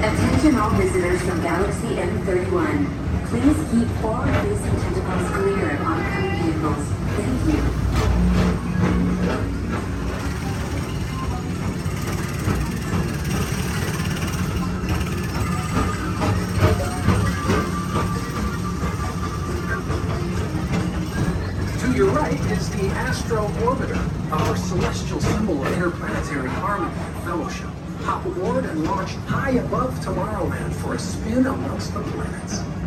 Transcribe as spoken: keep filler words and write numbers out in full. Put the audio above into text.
Attention all visitors from Galaxy M thirty-one. Please keep forward-facing tentacles clear of oncoming vehicles. Thank you. To your right is the Astro Orbiter, our celestial symbol of interplanetary harmony and fellowship. Hop aboard and launch high above Tomorrowland for a spin amongst the planets.